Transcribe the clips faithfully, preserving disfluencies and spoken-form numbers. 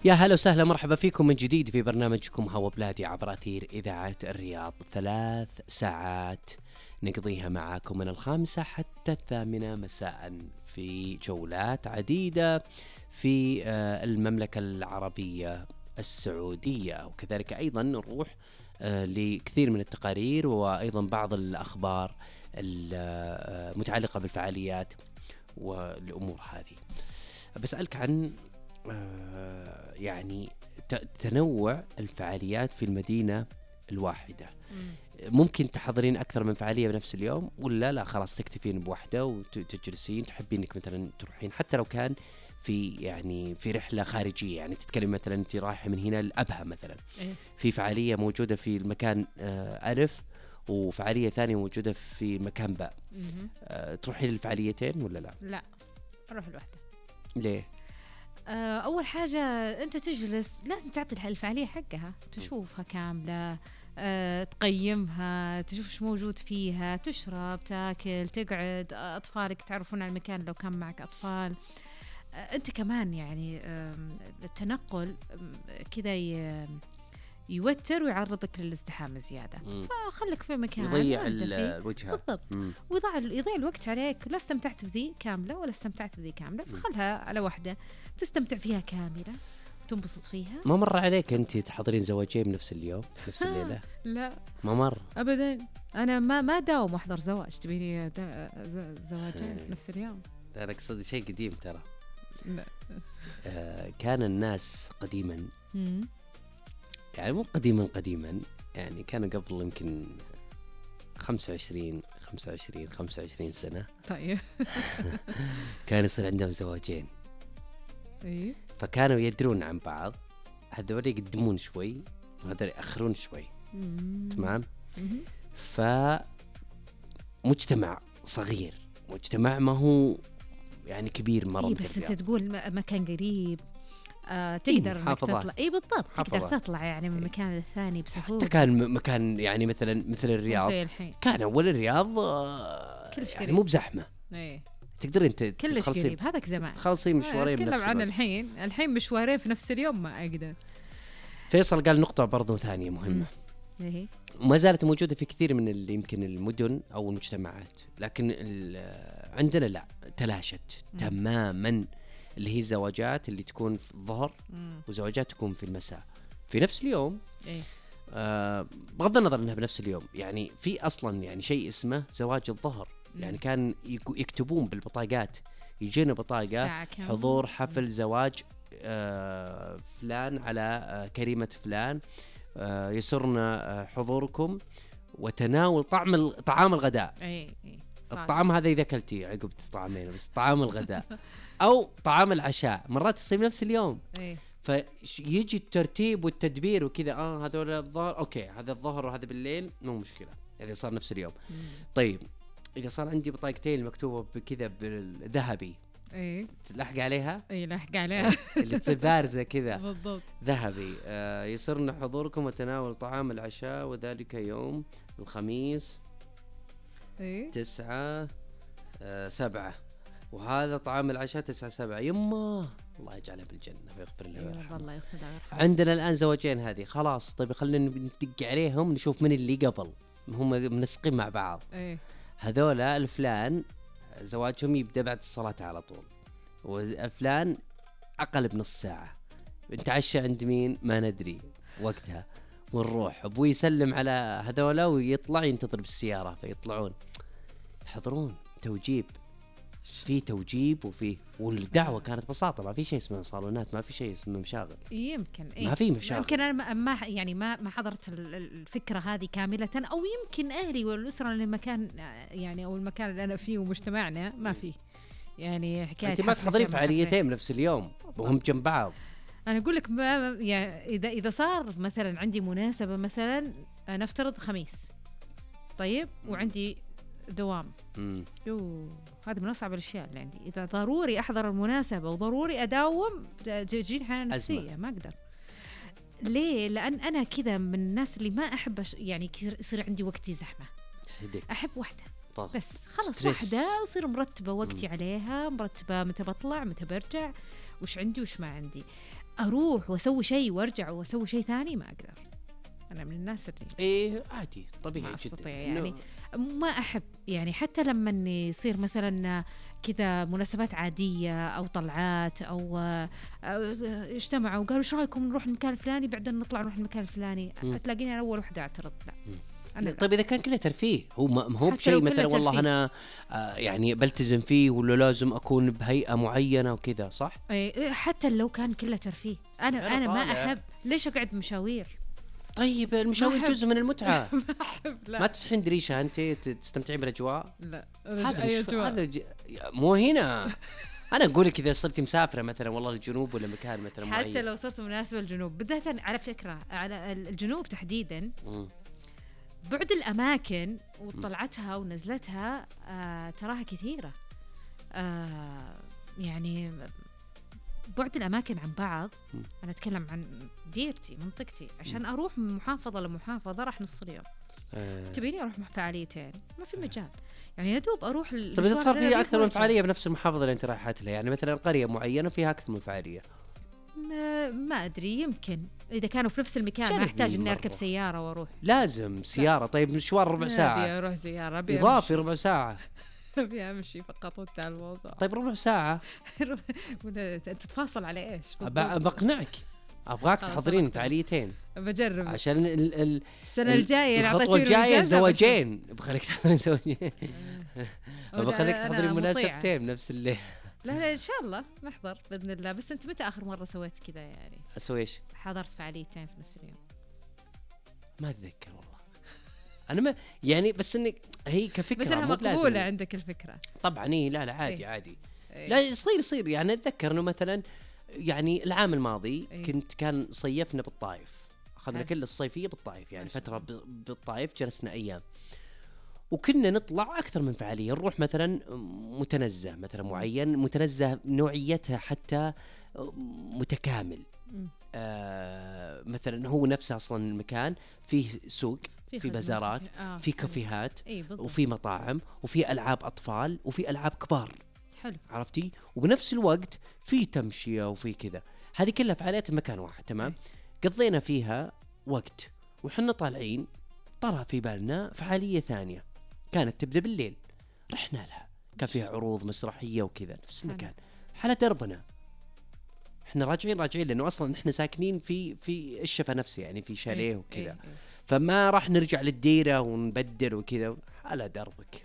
يا هلا وسهلا، مرحبا فيكم من جديد في برنامجكم هوا بلادي عبر أثير إذاعة الرياض. ثلاث ساعات نقضيها معاكم من الخامسة حتى الثامنة مساء في جولات عديدة في المملكة العربية السعودية، وكذلك أيضا نروح لكثير من التقارير وأيضا بعض الأخبار المتعلقة بالفعاليات والأمور هذه. بسألك عن آه يعني تنوع الفعاليات في المدينة الواحدة. مم. ممكن تحضرين أكثر من فعالية بنفس اليوم، ولا لا خلاص تكتفين بواحدة وتجلسين تحبين إنك مثلا تروحين حتى لو كان في يعني في رحلة خارجية، يعني تتكلم مثلا أنت رايحة من هنا لأبها مثلا. إيه؟ في فعالية موجودة في المكان آه ألف وفعالية ثانية موجودة في مكان باء. آه تروحين للفعاليتين ولا لا؟ لا، أروح الواحدة. ليه؟ أول حاجة أنت تجلس لازم تعطي الفعالية حقها، تشوفها كاملة، أه، تقيمها، تشوف شو موجود فيها، تشرب، تاكل، تقعد، أطفالك تعرفون على المكان لو كان معك أطفال. أه، أنت كمان يعني التنقل كذا يوتر ويعرضك للازدحام الزيادة، فخلك في مكان يضيع الوجهة بالضبط، ويضيع يضيع الوقت عليك. لا استمتعت بذي كاملة ولا استمتعت بذي كاملة، فخلها على واحدة تستمتع فيها كاملة وتنبسط فيها. ما مر عليك أنت تحضرين زواجين بنفس اليوم نفس الليلة؟ لا ما مر أبدا، أنا ما ما داوم أحضر زواج، تبيني زواجين نفس اليوم؟ أنا أقصد شيء قديم ترى. لا. آه كان الناس قديما يعني مو قديما قديما يعني كان قبل يمكن خمسة وعشرين خمسة وعشرين خمسة وعشرين سنة. طيب. كان يصير عندهم زواجين. ايه. فكانوا يدرون عن بعض، هذول يقدمون شوي وهذول يأخرون شوي. تمام. فمجتمع صغير، مجتمع ما هو يعني كبير مرة. إيه بس انت تقول مكان قريب، آه تقدر إنك تطلع. اي بالضبط، تقدر تطلع يعني من مكان للثاني بسهولة. حتى كان مكان يعني مثلا مثل الرياض زي الحين. كان اول الرياض آه يعني مو بزحمة. ايه تقدر انت كلش قريب، هذاك زمان تخلصي مشوارين. نتكلم عن الحين الحين مشوارين في نفس اليوم ما اقدر. فيصل قال نقطة برضو ثانية مهمة. ايه ما زالت موجودة في كثير من اللي يمكن المدن أو المجتمعات، لكن عندنا لا، تلاشت مم. تماما. اللي هي الزواجات اللي تكون في الظهر وزواجات تكون في المساء في نفس اليوم. إيه؟ آه بغض النظر انها بنفس اليوم، يعني في اصلا يعني شيء اسمه زواج الظهر. مم. يعني كان يكتبون بالبطاقات، يجينا بطاقة حضور حفل زواج آه فلان على آه كريمة فلان، آه يسرنا آه حضوركم وتناول طعم طعام الغداء. إيه إيه الطعام هذا إذا كلتي عقب طعامين، بس طعام الغداء أو طعام العشاء مرات تصير نفس اليوم. إيه. فيجي الترتيب والتدبير وكذا. آه هذول الظهر أوكي، هذا الظهر وهذا بالليل مو مشكلة إذا صار نفس اليوم. مم. طيب إذا صار عندي بطاقتين مكتوبة بكذا بالذهبي، إيه تلحق عليها. إيه لحق عليها. اللي تصير بارزة كذا. بالضبط. ذهبي. آه يسرنا حضوركم وتناول طعام العشاء وذلك يوم الخميس. إيه. تسعة آه سبعة، وهذا طعام العشاء تسعة سبعة. يمه الله يجعله بالجنة ويغفر له ويرحمه. الله يغفر له ويرحمه. عندنا الآن زواجين هذه خلاص. طيب خلينا ندق عليهم نشوف من اللي قبل، هم منسقين مع بعض. إيه. هذول الفلان زواجهم يبدأ بعد الصلاة على طول، والفلان أقل بنص ساعة. نتعشى عند مين ما ندري وقتها، ونروح أبوي يسلم على هذولا ويطلع ينتظر بالسيارة، فيطلعون يحضرون توجيب. في توجيب وفي والدعوة كانت بساطة، ما في شيء اسمه صالونات، ما في شيء اسمه مشاغل. يمكن إيه؟ ما في مشاغل. يمكن أنا ما يعني ما ما حضرت الفكرة هذه كاملة، أو يمكن أهلي والأسرة اللي المكان يعني أو المكان اللي أنا فيه ومجتمعنا ما فيه يعني حكاية. أنت ما تحضرين فعاليتين بنفس اليوم وهم جنب بعض. أنا أقول لك ما يعني إذا إذا صار مثلا عندي مناسبة، مثلا نفترض خميس، طيب وعندي دوام، يو هذا من أصعب الأشياء اللي عندي. إذا ضروري أحضر المناسبة وضروري أداوم تجيني حالة نفسية، ما أقدر. ليه؟ لأن أنا كذا من الناس اللي ما أحب يعني يصير عندي وقتي زحمة. أحب واحدة بس خلص، واحدة وصير مرتبة وقتي مم. عليها، مرتبة متى بطلع متى برجع، وش عندي وش ما عندي. اروح واسوي شيء وارجع واسوي شيء ثاني ما اقدر. انا من الناس اللي ايه عادي طبيعي ما جدا استطيع يعني ما احب يعني حتى لما يصير مثلا كذا مناسبات عاديه او طلعات او اجتمعوا وقالوا ايش رايكم نروح المكان الفلاني بعدين نطلع نروح المكان الفلاني، تلاقيني انا اول وحده اعترض. لا أنا طيب إذا كان كله ترفيه هو ما هو بشيء مثلا والله ترفيه. أنا آه يعني بلتزم فيه ولا لازم أكون بهيئة معينة وكذا صح؟ إيه حتى لو كان كله ترفيه أنا أنا, أنا ما أحب. ليش أقعد مشاوير؟ طيب المشاوير جزء من المتعة. ما أحب. لا ما تسحين دريشة أنت تستمتعين بالأجواء؟ لا هذا أي أجواء؟ هذا ج... مو هنا. أنا أقول لك إذا صرتي مسافرة مثلا والله الجنوب ولا مكان مثلا حتى معين. لو صرت مناسبة للجنوب بالذات على فكرة على الجنوب تحديدا م. بعد الأماكن وطلعتها ونزلتها آه تراها كثيرة. آه يعني بعد الأماكن عن بعض. م. أنا أتكلم عن ديرتي منطقتي عشان م. أروح من محافظة لمحافظة راح نص اليوم. آه. تبيني أروح فعاليتين ما في مجال يعني يدوب أروح. طيب إذا صار في أكثر من فعالية بنفس المحافظة اللي أنت رايحات لها يعني مثلا قرية معينة فيها أكثر من فعالية. ما, ما أدري يمكن إذا كانوا في نفس المكان ما أحتاج إني أركب سيارة وأروح. لازم سيارة. طيب مشوار ربع ساعة. أبي أروح سيارة. إضافي ربع ساعة. أبي أمشي فقط وانتهى الموضوع. طيب ربع ساعة. تتفاصل على إيش؟ بقنعك. أبغاك تحضرين فعاليتين. بجرب. عشان ال ال السنة الجاية الخطوة الجاية زواجين. بخليك تحضرين زواجين. بخليك تحضرين مناسبتين بنفس الليل. لا لا إن شاء الله نحضر بإذن الله. بس أنت متى آخر مرة سويت كذا يعني؟ أسوي إيش؟ حضرت فعاليتين في نفس اليوم. ما أتذكر والله. أنا ما يعني بس إنك هي كفكرة. بس أنا مقبولة عندك الفكرة. طبعًا إيه لا لا عادي إيه؟ عادي. إيه؟ لا يصير يصير يعني أتذكر إنه مثلًا يعني العام الماضي إيه؟ كنت كان صيفنا بالطائف. أخذنا كل الصيفية بالطائف يعني فترة بالطائف جلسنا أيام. وكنا نطلع أكثر من فعالية نروح مثلا متنزه مثلا معين متنزه نوعيتها حتى متكامل. آه مثلا هو نفسه أصلا المكان فيه سوق في, في بازارات آه في كافيهات إيه وفي مطاعم وفي ألعاب أطفال وفي ألعاب كبار. حلو. عرفتي وبنفس الوقت في تمشية وفي كذا. هذه كلها فعاليات مكان واحد تمام. إيه؟ قضينا فيها وقت وحنا طالعين طرى في بالنا فعالية ثانية كانت تبدأ بالليل رحنا لها كان فيها عروض مسرحية وكذا نفس المكان حالة دربنا. احنا راجعين راجعين لأنه أصلا احنا ساكنين في في الشفا نفسه يعني في شاليه وكذا. إيه إيه. فما راح نرجع للديرة ونبدل وكذا على دربك.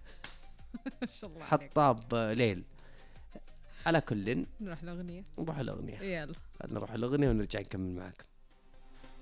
حطاب ليل. على كل نروح الأغنية نروح الأغنية يلا نروح الأغنية ونرجع نكمل معك.